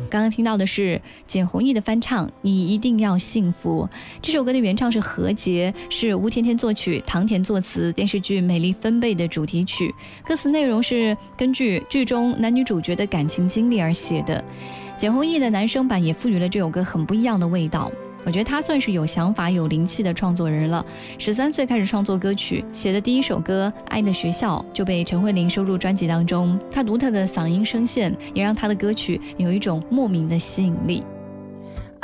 刚刚听到的是简弘毅的翻唱《你一定要幸福》。这首歌的原唱是何洁，是吴甜甜作曲，唐田作词，电视剧《美丽分贝》的主题曲。歌词内容是根据剧中男女主角的感情经历而写的。简弘毅的男声版也赋予了这首歌很不一样的味道。我觉得他算是有想法有灵气的创作人了。13岁开始创作歌曲，写的第一首歌《爱的学校》就被陈慧琳收入专辑当中。他独特的嗓音声线也让他的歌曲有一种莫名的吸引力。